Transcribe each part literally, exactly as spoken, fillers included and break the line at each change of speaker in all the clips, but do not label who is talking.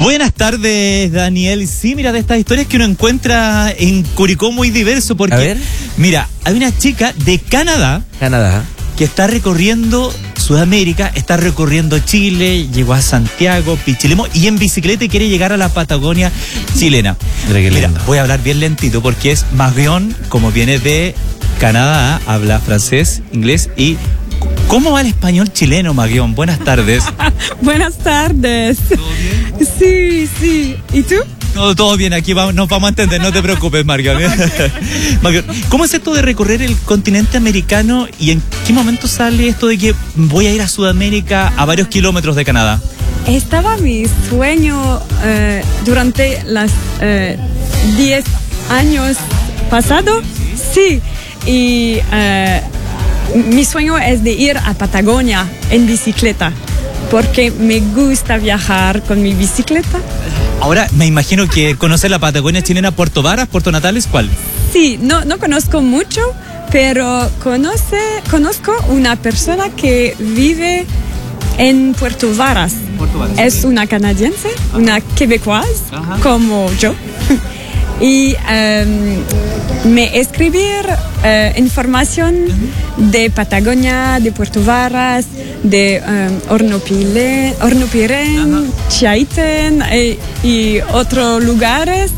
Buenas tardes, Daniel. Sí, mira, de estas historias que uno encuentra en Curicó muy diverso, porque,
a ver,
mira, hay una chica de Canadá,
Canadá,
que está recorriendo Sudamérica, está recorriendo Chile, llegó a Santiago, Pichilemu, y en bicicleta quiere llegar a la Patagonia chilena. Mira, voy a hablar bien lentito porque es Marion, como viene de Canadá, habla francés, inglés y... ¿Cómo va el español chileno, Marion? Buenas tardes.
Buenas tardes.
¿Todo bien?
Sí, sí. ¿Y tú?
Todo, todo bien, aquí vamos, nos vamos a entender, no te preocupes, Marion. Okay. Marion, ¿cómo es esto de recorrer el continente americano y en qué momento sale esto de que voy a ir a Sudamérica a varios kilómetros de Canadá?
Estaba mi sueño eh, durante los diez años pasados. Sí. Y... Eh, mi sueño es de ir a Patagonia en bicicleta, porque me gusta viajar con mi bicicleta.
Ahora, me imagino que conocer la Patagonia chilena, Puerto Varas, Puerto Natales, ¿cuál?
Sí, no, no conozco mucho, pero conoce, conozco una persona que vive en Puerto Varas.
Puerto Varas.
Es una canadiense, ajá, una quebecoise, ajá, como yo. Y um, me escribir uh, información uh-huh. de Patagonia, de Puerto Varas, de um, Hornopilén, Hornopiren, uh-huh. Chaiten y, y otros lugares.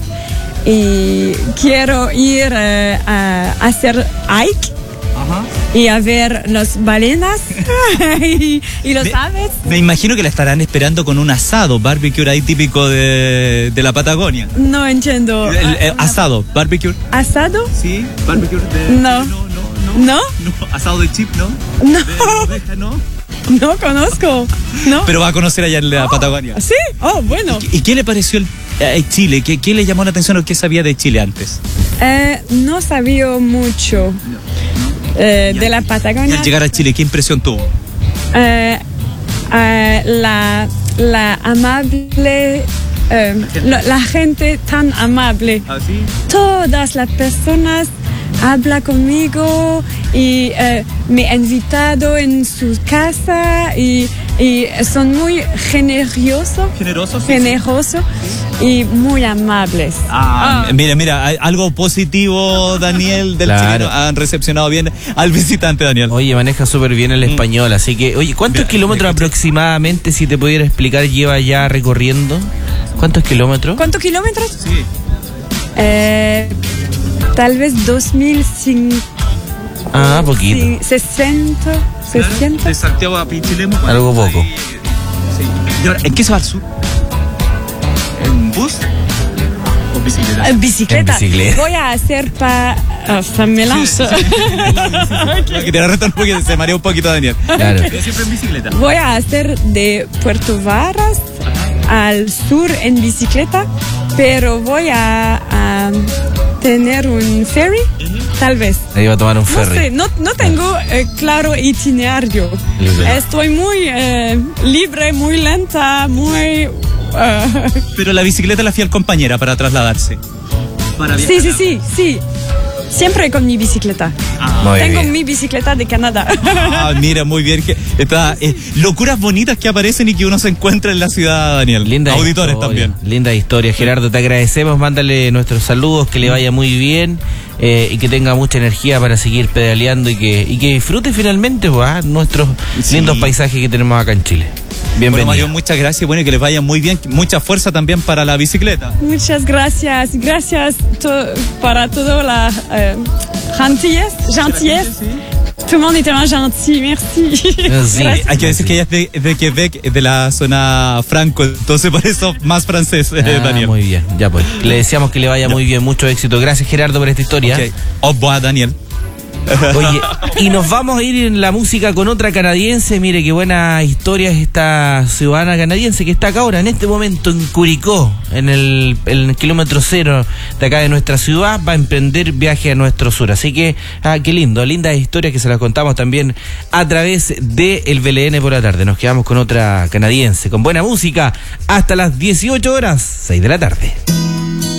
Y quiero ir uh, a hacer hike. Ajá. Y a ver las balenas y, y los
me,
aves.
Me imagino que la estarán esperando con un asado, barbecue ahí típico de, de la Patagonia.
No entiendo.
El, el asado, barbecue.
¿Asado?
Sí, barbecue de...
No.
No, no, no.
¿No?
No, asado de chip, ¿no?
No.
De oveja, ¿no?
No conozco. No.
Pero va a conocer allá en la
oh,
Patagonia.
¿Sí? Oh, bueno.
¿Y, y qué le pareció el, eh, Chile? ¿Qué, ¿Qué le llamó la atención o qué sabía de Chile antes?
Eh, no sabía mucho. Eh, de la Patagonia.
Y al llegar a Chile, ¿qué impresión tuvo?
Eh, eh, la, la amable, eh, la, gente. La, la gente tan amable.
¿Ah, sí?
Todas las personas hablan conmigo y eh, me han invitado en su casa y, y son muy generosos.
¿Generosos?
Generosos. Sí. Y muy amables.
Ah, ah. Mira, mira, algo positivo, Daniel, del
claro.
chileno. Han recepcionado bien al visitante, Daniel.
Oye, maneja súper bien el español, mm. así que, oye, ¿cuántos bien, kilómetros aproximadamente, si te pudiera explicar, lleva ya recorriendo? ¿Cuántos kilómetros?
¿Cuántos kilómetros?
Sí.
Eh, tal vez dos mil cinco.
Ah, poquito. Sí,
sesenta, sesenta.
De Santiago a Pichilemu.
Algo poco.
Sí. ¿Y ahora, en qué se va al sur? ¿En bus o bicicleta?
En bicicleta.
En bicicleta.
Voy a hacer para... Oh, me lanzo.
Sí, sí, sí. Okay. Que te reto un poquito, se marea un poquito, Daniel.
Claro.
Pero siempre en bicicleta.
Voy a hacer de Puerto Varas al sur en bicicleta, pero voy a, a tener un ferry, uh-huh. tal vez.
Ahí va a tomar un ferry.
No sé, no, no tengo eh, claro itinerario. Libre. Estoy muy eh, libre, muy lenta, muy... Uh...
Pero la bicicleta la fiel compañera para trasladarse. Para
sí, sí, sí, sí. Siempre con mi bicicleta.
Ah,
Tengo
bien.
mi bicicleta de Canadá.
Ah, mira, muy bien. Que está, eh, locuras bonitas que aparecen y que uno se encuentra en la ciudad, Daniel.
Linda
Auditores
historia,
también.
Linda historia, Gerardo. Te agradecemos. Mándale nuestros saludos, que le vaya muy bien eh, y que tenga mucha energía para seguir pedaleando y que, y que disfrute finalmente pues, nuestros sí. lindos paisajes que tenemos acá en Chile. Bienvenido.
Bueno, Marion, muchas gracias. Bueno, y que les vaya muy bien. Mucha fuerza también para la bicicleta.
Muchas gracias. Gracias to para toda la eh, gentillez. Gentillez. Todo el mundo es tan gentil. Merci.
Sí, hay que decir que ella es de, de Quebec, de la zona franco. Entonces, por eso más francés, eh,
ah,
Daniel.
Muy bien. Ya pues. Le deseamos que le vaya muy bien. Mucho éxito. Gracias, Gerardo, por esta historia.
Okay. Au revoir, Daniel.
Oye, y nos vamos a ir en la música con otra canadiense. Mire qué buena historia es esta ciudadana canadiense que está acá ahora, en este momento, en Curicó, en el, en el kilómetro cero de acá de nuestra ciudad. Va a emprender viaje a nuestro sur. Así que, ah, qué lindo, lindas historias que se las contamos también a través de el B L N por la tarde. Nos quedamos con otra canadiense, con buena música, hasta las dieciocho horas, seis de la tarde.